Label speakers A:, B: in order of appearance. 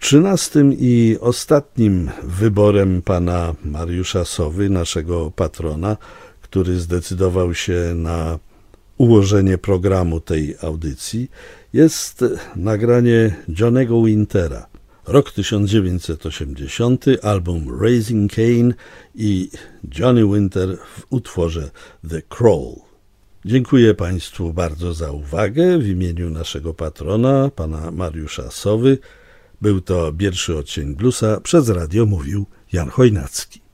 A: 13. i ostatnim wyborem pana Mariusza Sowy, naszego patrona, który zdecydował się na ułożenie programu tej audycji, jest nagranie Johnny'ego Wintera. Rok 1980, album Raising Cain i Johnny Winter w utworze The Crawl. Dziękuję Państwu bardzo za uwagę. W imieniu naszego patrona, pana Mariusza Sowy, był to pierwszy odcinek Bluesa. Przez radio mówił Jan Chojnacki.